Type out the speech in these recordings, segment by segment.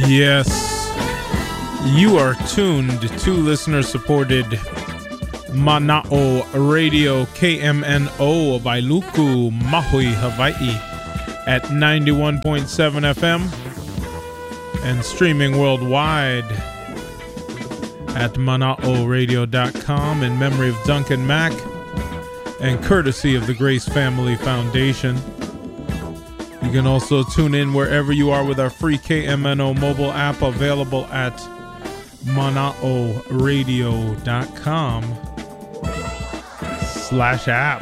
Yes, you are tuned to listener-supported Mana'o Radio KMNO Wailuku, Maui, Hawaii at 91.7 FM and streaming worldwide at mana'oradio.com in memory of Duncan Mack and courtesy of the Grace Family Foundation. You can also tune in wherever you are with our free KMNO mobile app available at mana'oradio.com/app.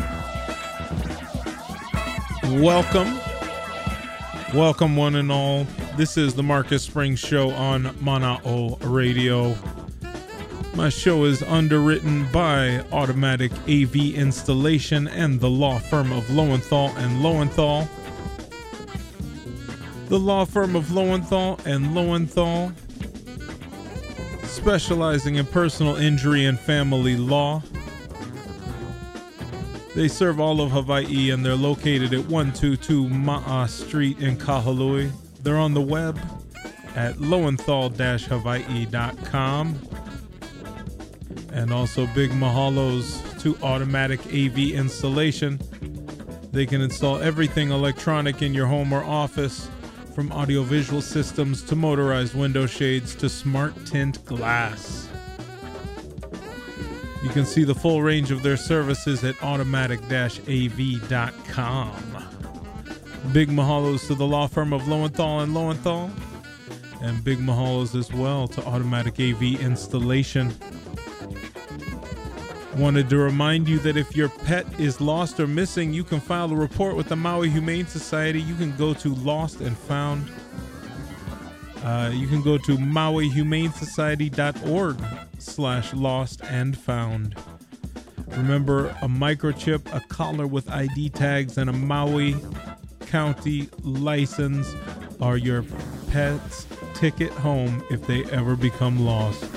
Welcome one and all. This is the Marcus Springs Show on Mana'o Radio. My show is underwritten by Automatic AV Installation and the law firm of Lowenthal and Lowenthal. The law firm of Lowenthal and Lowenthal, specializing in personal injury and family law. They serve all of Hawaii and they're located at 122 Ma'a Street in Kahului. They're on the web at lowenthal-hawaii.com. And also big mahalos to Automatic AV Installation. They can install everything electronic in your home or office, from audiovisual systems to motorized window shades to smart tint glass. You can see the full range of their services at automatic-av.com. Big mahalos to the law firm of Lowenthal and Lowenthal, and big mahalos as well to Automatic AV Installation. Wanted to remind you that if your pet is lost or missing, you can file a report with the Maui Humane Society. You can go to Lost and Found. You can go to mauihumanesociety.org/lost and found. Remember, a microchip, a collar with ID tags, and a Maui County license are your pet's ticket home if they ever become lost.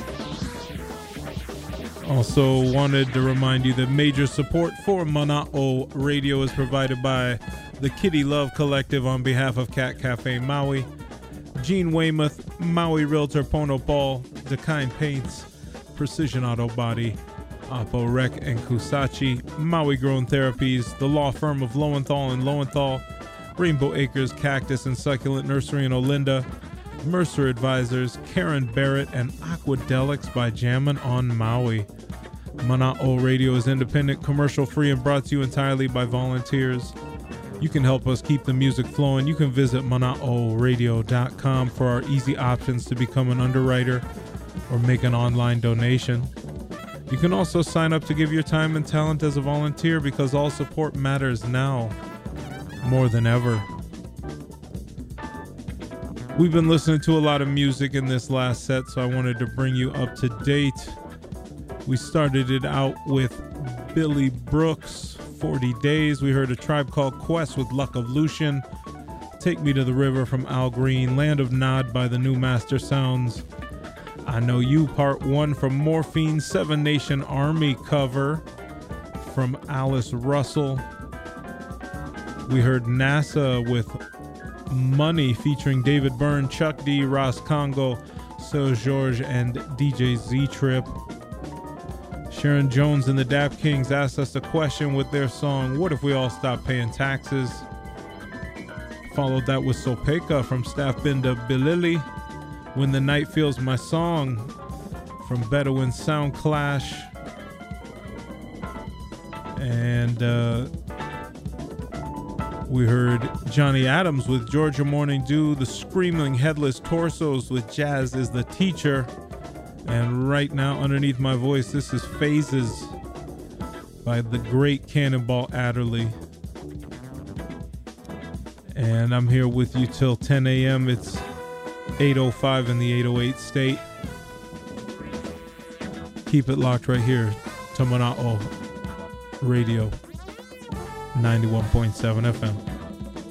Also wanted to remind you that major support for Mana'o Radio is provided by the Kitty Love Collective on behalf of Cat Cafe Maui, Gene Weymouth, Maui Realtor Pono Paul, Dakine Paints, Precision Auto Body, Apo Rec and Kusachi, Maui Grown Therapies, the law firm of Lowenthal and Lowenthal, Rainbow Acres Cactus and Succulent Nursery in Olinda, Mercer Advisors, Karen Barrett, and Aquadelics by Jammin' on Maui. Mana'o Radio is independent, commercial-free, and brought to you entirely by volunteers. You can help us keep the music flowing. You can visit mana'oradio.com for our easy options to become an underwriter or make an online donation. You can also sign up to give your time and talent as a volunteer, because all support matters now more than ever. We've been listening to a lot of music in this last set, so I wanted to bring you up to date. We started it out with Billy Brooks, 40 Days. We heard A Tribe Called Quest with Luck of Lucian, Take Me to the River from Al Green, Land of Nod by the New Master Sounds, I Know You Part 1 from Morphine, Seven Nation Army cover from Alice Russell. We heard NASA with Money featuring David Byrne, Chuck D, Ross Congo, So George, and DJ Z-Trip. Sharon Jones and the Dap Kings asked us a question with their song, What If We All Stop Paying Taxes? Followed that with Sopeka from Staff Binda Bilili, When the Night Feels My Song from Bedouin Sound Clash. And we heard Johnny Adams with Georgia Morning Dew, the Screaming Headless Torsos with Jazz is the Teacher. And right now, underneath my voice, this is Phases by the great Cannonball Adderley. And I'm here with you till 10 a.m. It's 8:05 in the 808 state. Keep it locked right here to Mana'o Radio 91.7 FM.